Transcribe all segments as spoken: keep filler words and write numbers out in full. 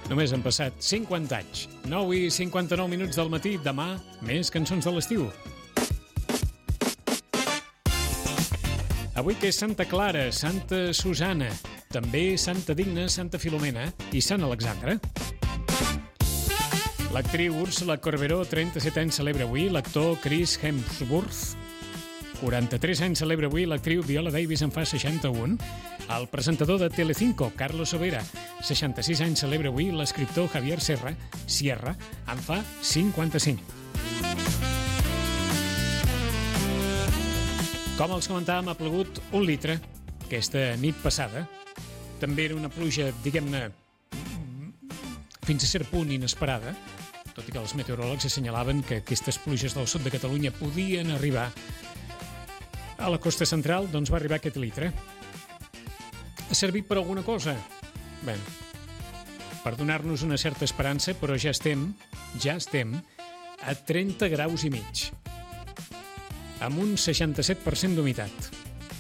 Només han passat cinquanta anys. nou i cinquanta-nou minuts del matí. Demà, més cançons de l'estiu. Avui que és Santa Clara, Santa Susana, també Santa Digna, Santa Filomena i Sant Alexandre. L'actriu Úrsula Corberó, trenta-set anys, celebra avui. L'actor Chris Hemsworth, quaranta-tres anys, celebra avui. L'actriu Viola Davis en fa seixanta-un. El presentador de Telecinco, Carlos Sobera, seixanta-sis anys, celebra avui. L'escriptor Javier Serra, Sierra en fa cinquanta-cinc. Com els comentàvem, ha plogut un litre aquesta nit passada. També era una pluja, diguem-ne, fins a cert punt inesperada, tot i que els meteoròlegs assenyalaven que aquestes pluges del sud de Catalunya podien arribar a la costa central, doncs va arribar aquest litre. Ha servit per alguna cosa? Bé, per donar-nos una certa esperança, però ja estem, ja estem a trenta graus i mig, amb un seixanta-set per cent d'humitat.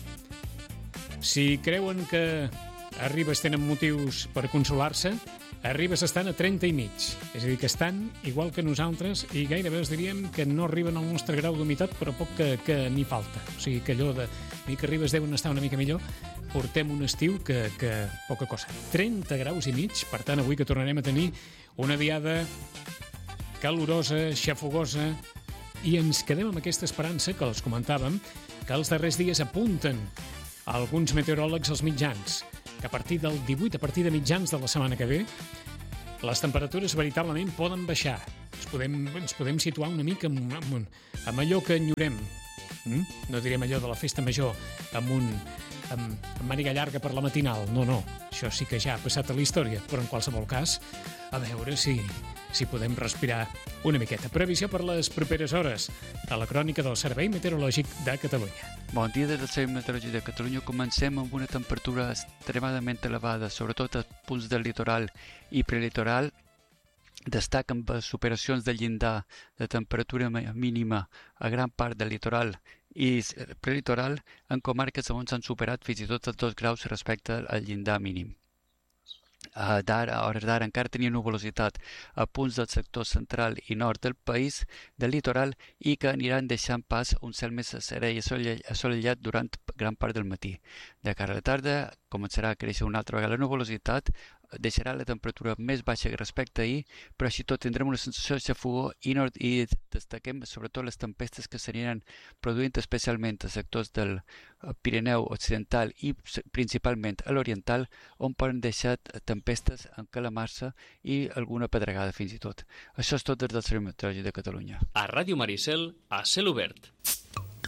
Si creuen que a Ribes tenen motius per consolar-se, a Ribes estan a trenta i mig. És a dir, que estan igual que nosaltres i gairebé es diríem que no arriben al nostre grau d'humitat, però poc que, que n'hi falta. O sigui, que allò de dir que Ribes deuen estar una mica millor, portem un estiu que, que poca cosa. trenta graus i mig, per tant, avui que tornarem a tenir una diada calorosa, xafogosa, i ens quedem amb aquesta esperança que els comentàvem, que els darrers dies apunten alguns meteoròlegs als mitjans, que a partir del divuit, a partir de mitjans de la setmana que ve, les temperatures veritablement poden baixar. Ens podem, ens podem situar una mica amb, amb, amb allò que enyorem. Mm? No direm allò de la festa major amb un amb, amb màniga llarga per la matinal. No, no, això sí que ja ha passat a la història, però en qualsevol cas, a veure si, si podem respirar una miqueta. Previsió per les properes hores a la crònica del Servei Meteorològic de Catalunya. Bon dia des del Servei Meteorològic de Catalunya. Comencem amb una temperatura extremadament elevada, sobretot a punts del litoral i prelitoral. Destaquen superacions del llindar de temperatura mínima a gran part del litoral i prelitoral en comarques on s'han superat fins i tot els dos graus respecte al llindar mínim. Uh, d'ara, a hores d'ara encara tenia nuvolositat a punts del sector central i nord del país, del litoral, i que aniran deixant pas un cel més serè i assolellat durant gran part del matí. De cara a la tarda començarà a créixer una altra vegada la nuvolositat, deixarà la temperatura més baixa respecte a ahir, però així tot tindrem una sensació de xafogor i, nord, i destaquem sobretot les tempestes que s'aniran produint especialment a sectors del Pirineu Occidental i principalment a l'Oriental, on poden deixar tempestes en calamarsa i alguna pedregada fins i tot. Això és tot des del Servei Meteorològic de Catalunya. A Ràdio Maricel, a cel obert.